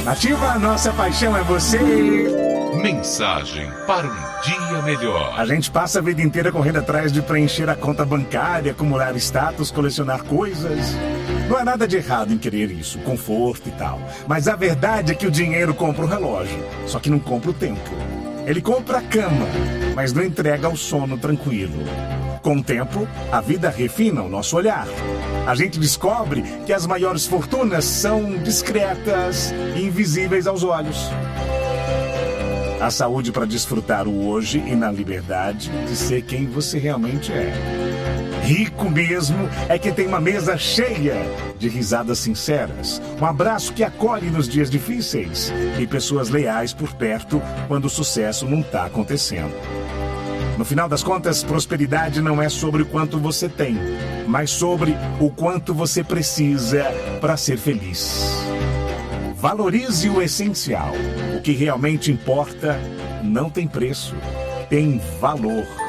Ativa, a nossa paixão é você. Mensagem para um dia melhor. A gente passa a vida inteira correndo atrás de preencher a conta bancária, acumular status, colecionar coisas. Não há nada de errado em querer isso, conforto e tal. Mas a verdade é que o dinheiro compra o relógio, só que não compra o tempo. Ele compra a cama, mas não entrega o sono tranquilo. Com o tempo, a vida refina o nosso olhar. A gente descobre que as maiores fortunas são discretas e invisíveis aos olhos. A saúde para desfrutar o hoje e na liberdade de ser quem você realmente é. Rico mesmo é quem tem uma mesa cheia de risadas sinceras, um abraço que acolhe nos dias difíceis e pessoas leais por perto quando o sucesso não está acontecendo. No final das contas, prosperidade não é sobre o quanto você tem, mas sobre o quanto você precisa para ser feliz. Valorize o essencial. O que realmente importa não tem preço, tem valor.